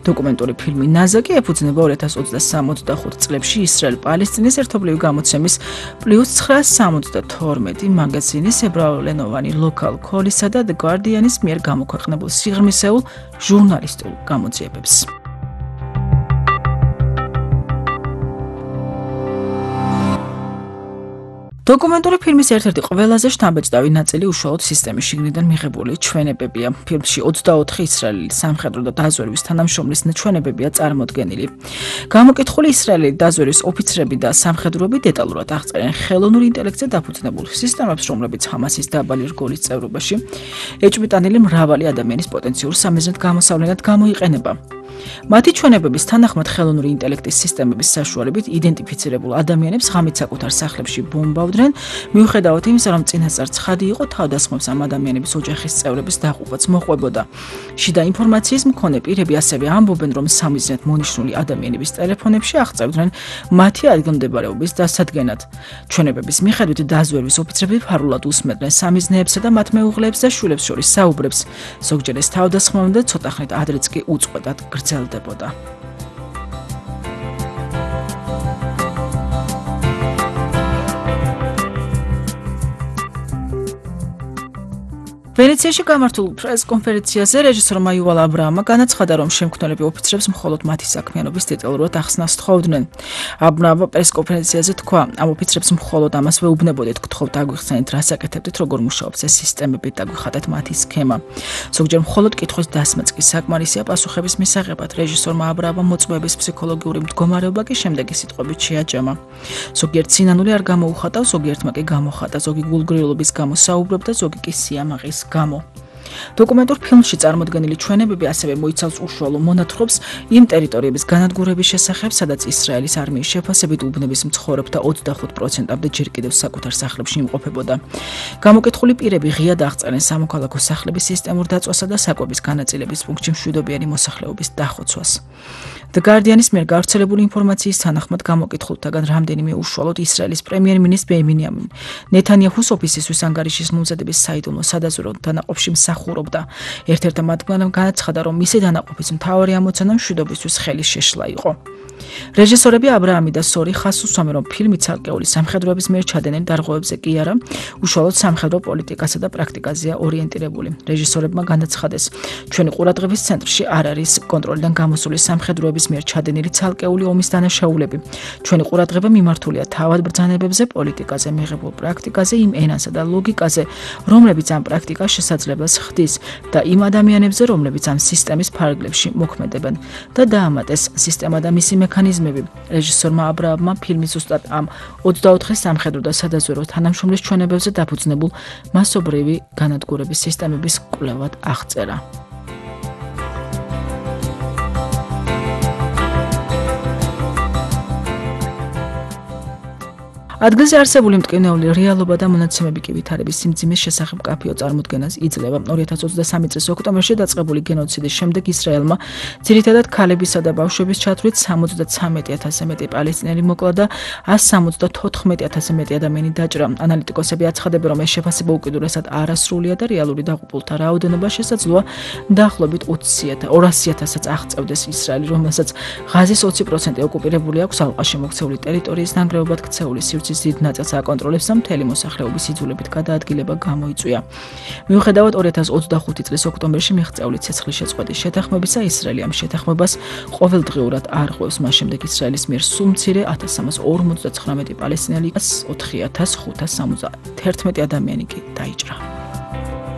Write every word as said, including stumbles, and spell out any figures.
დოკუმენტური ფილმი ნაზაკი ეფუძნება ორი ათას ოცდასამი ოცდახუთ წლებში ისრაელ-პალესტინის ერთობლივი გამოცემის პლუს ცხრაას სამოცდათორმეტი მაგაზინის ებრაულენოვანი local call-ისა და The Guardian-ის მიერ გამოქვეყნებულ სიღრმისეულ ჟურნალისტურ გამოძიებებს. დოკუმენტური ფილმის ერთ-ერთი ყველაზე შთამბეჭდავი ნაწილი უშუალოდ სისტემის შიგნიდან მიღებული ჩვენებებია. ფილმში ოცდაოთხი ისრაელელი სამხედრო და დაზვერვის თანამშრომლის ჩვენებებია წარმოდგენილი. გამოკითხული ისრაელელი დაზვერვის ოფიცრები და სამხედროები დეტალურად აღწერენ ხელოვნურ ინტელექტზე დაფუძნებულ სისტემებს, რომლებიც ჰამასის დაბალი რგოლის წევრობაში ეჭვმიტანილი მრავალი ადამიანის პოტენციურ სამიზნედ გამოსავლენად გამოიყენება. მათი ჩვენებების თანახმად ხელოვნური ინტელექტის სისტემების საშუალებით იდენტიფიცირებულ ადამიანებს ღამით საკუთარ სახლებში ბომბავდნენ, მიუხედავად იმისა, რომ წინასწარ ცხადი იყო თავდასხმებს ამ ადამიანების ოჯახის წევრების დაყუპვაც მოყვებოდა. შიდა ინფორმაციის მქონე პირები ასევე ამბობენ, რომ სამიზნედ მონიშნული ადამიანების ტელეფონებში აღწევდნენ მათი ადგილმდებარეობის დასადგენად. ჩვენებების მიხედვით დაზვერვის ოფიცრები ფარულად უსმენდნენ სამიზნეებსა და მათ მეუღლეებს და შვილებს შორის საუბრებს. ზოგჯერ ეს თავდასხმამდე ცოტა ხნით ადრეც კი უწყვეტად გრძელდებოდა. ვენეციაში გამართულ პრეს-კონფერენციაზე რეჟისორმა იუვალ აბრაამმა განაცხადა, რომ შემქმნელები ოფიცრებს მხოლოდ მათი საქმიანობის დეტალურად ახსნას თხოვდნენ. აბრაამმა პრეს-კონფერენციაზე თქვა, ამ ოფიცრებს მხოლოდ ამას ვეუბნებოდით, გთხოვთ აგვიხსენეთ, რას აკეთებდით, როგორ მუშაობს ეს სისტემები და გვიხატეთ მათი სქემა. ზოგჯერ მხოლოდ კითხვის დასმაც კი საკმარისია პასუხების მისაღებად. რეჟისორმა აბრაამმა მოწმეების ფსიქოლოგიური მდგომარეობა კი შემდეგი სიტყვებით შეაჯამა. ზოგიერთ სინანული არ გამოუხატა, ზოგიერთმა კი გამოხატა, ზოგი გულგრილობის გამო საუბრობდა, ზოგი კი სიამაყის გამო. დოკუმენტურ ფილმში წარმოდგენილი ჩვენებები ასევე მოიცავს უშუალო მონათხრობს იმ ტერიტორიების განადგურების შესახებ, სადაც ისრაელის არმიის შეფასებით უბნების მცხოვრებთა ოცდახუთ პროცენტამდე ჯერ კიდევ საკუთარ სახლებში იმყოფებოდა. გამოკითხული პირები ღიად აღწერენ სამოქალაქო სახლების სისტემურ დაწვასა და საკვების განაწილების პუნქტში მშვიდობიანი მოსახლეობის დახოცვას. The Guardian-ის მიერ გავრცელებული ინფორმაციის თანახმად გამოკითხულთაგან რამდენიმე უშუალოდ ისრაელის პრემიერ-მინისტრ ბენიამინ ნეთანიაჰუს ოფისისთვის ანგარიშის მომზადების საიდუმლო სადაზვერვო დანაყოფში მსახურობდა. ერთ-ერთმა მათგანამ განაცხადა, რომ მისი დანაყოფის მთავარი ამოცანა მშვიდობისთვის ხელის შეშლა იყო. რეჟისორები აბრაამი და სორი ხას უსვამენ, რომ ფილმი ცალკეული სამხედროების მიერ ჩადენილ დარღვევებზე კი არა, უშუალოდ სამხედრო პოლიტიკასა და პრაქტიკაზეა ორიენტირებული. რეჟისორებმა განაცხადეს, ჩვენი ყურადღების ცენტრში არ არის კონტროლიდან გამოსული სამხედროების მიერ ჩადენილი ცალკეული ომის დანაშაულები. ჩვენი ყურადღება მიმართულია თავად ბრძანებებზე, პოლიტიკაზე, მიღებულ პრაქტიკაზე, იმ ენასა და ლოგიკაზე, რომლებიც ამ პრაქტიკას შესაძლებლად ხდის და იმ ადამიანებზე, რომლებიც ამ სისტემის ფარგლებში მოქმედებენ და დაამატეს სისტემა და მისი მექანიზმები. რეჟისორმა აბრაამმა ფილმის ზუსტად ამ ოცდაოთხი სამხედრო და სადაზვერვო თანამშრომლის ჩვენებებზე დაფუძნებულ მასობრივი განადგურების სისტემების კვლევად აღწერა. ადგილზე არსებული მტკივნეული რეალობა და მონაცემები კი ვითარების სიმძიმის შესახებ კაფეო წარმოდგენას იძლევა. ორი ათას ოცდასამი წლის ოქტომბერში დაწყებული გენოციდის შემდეგ ისრაელმა ძირითადად ქალებისა და ბავშვების ჩათვლით სამოცდაცამეტი ათასზე მეტი პალესტინელი მოკლა და ასი სამოცდათოთხმეტი ათასზე მეტი ადამიანი დაჭრა. ანალიტიკოსები აცხადებენ, რომ ეს შეფასება უკიდურესად არასრულია და რეალური დაღუპულთა რაოდენობა შესაძლოა დაახლოებით ორასი ათასაც აღწევდეს. ისრაელი, რომელსაც ღაზის ოცი პროცენტი ოკუპირებული აქვს, ალყაში მოქცეული ტერიტორიის ნანგრევებად ქცეული სივრცის დიდ ნაწილს აკონტროლებს და მთელი მოსახლეობის იძულებით გადაადგილება გამოიწვია. მიუხედავად ორი ათას ოცდახუთი წლის ოქტომბერში მიღწეული ცეცხლის შეწყვეტის შეთანხმებისა, ისრაელი ამ შეთანხმებას ყოველდღიურად არღვევს. მას შემდეგ ისრაელის მიერ სულ მცირე ათას სამას ორმოცდათხრამეტი პალესტინელი, ოთხი ათას ხუთას სამოცდათერთმეტი ადამიანი კი დაიჭრა.